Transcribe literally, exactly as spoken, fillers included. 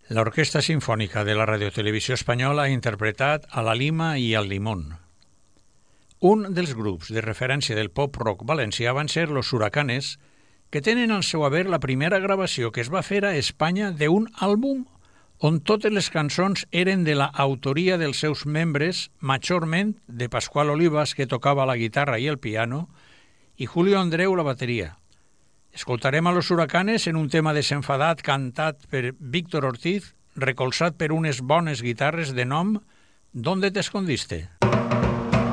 L'Orquestra Simfònica de la Radiotelevisió Espanyola ha interpretat A la Lima i al Limón. Un dels grups de referència del pop-rock valencià van ser Los Huracanes, que tenen al seu haver la primera gravació que es va fer a Espanya d'un àlbum on totes les cançons eren de la autoria dels seus membres, majorment de Pascual Olivas, que tocava la guitarra i el piano, i Julio Andreu la bateria. Escoltarem a Los Huracanes en un tema desenfadat cantat per Víctor Ortiz, recolzat per unes bones guitarres de nom ¿Dónde te escondiste?